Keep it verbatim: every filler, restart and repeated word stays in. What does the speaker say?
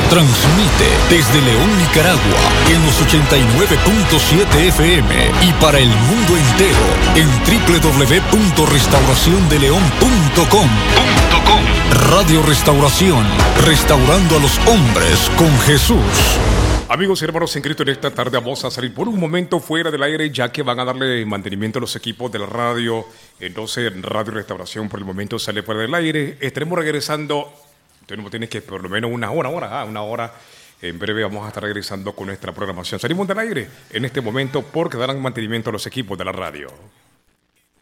Transmite desde León, Nicaragua, en los ochenta y nueve punto siete F M y para el mundo entero en doble u doble u doble u punto restauración de león punto com. Radio Restauración, restaurando a los hombres con Jesús. Amigos y hermanos en Cristo, en esta tarde vamos a salir por un momento fuera del aire, ya que van a darle mantenimiento a los equipos de la radio. Entonces, Radio Restauración por el momento sale fuera del aire. Estaremos regresando. Tenemos tienes que por lo menos una hora, hora, ah, una hora. En breve vamos a estar regresando con nuestra programación. Salimos del aire en este momento porque darán mantenimiento a los equipos de la radio.